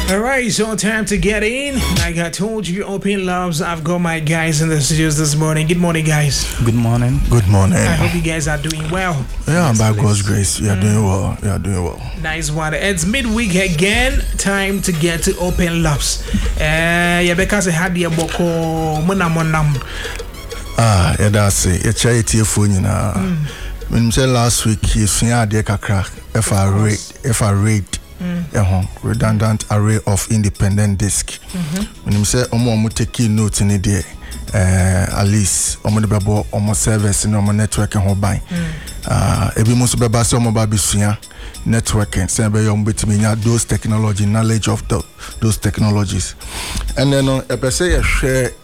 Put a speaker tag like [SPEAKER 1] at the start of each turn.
[SPEAKER 1] Alright, so time to get in. Like I told you, Open Loves, I've got my guys in the studios this morning. Good morning, guys.
[SPEAKER 2] Good morning.
[SPEAKER 3] Good morning.
[SPEAKER 1] I hope you guys are doing well.
[SPEAKER 3] Yeah, by God's grace, we are doing well. We are doing well.
[SPEAKER 1] Nice one. It's midweek again. Time to get to Open Loves. Yeah, because I had the boko monam.
[SPEAKER 3] Yeah, that's it. It's a phone, you know. When you said last week, you see a kakra, if I rate. Redundant array of independent disk. When you say omo taking notes in it there, at least omo the babo omo service in omo network and hobby. Ebi musu beba se omo babi suya networking. Say be yom betimi nya those technology knowledge of those technologies. And then a person share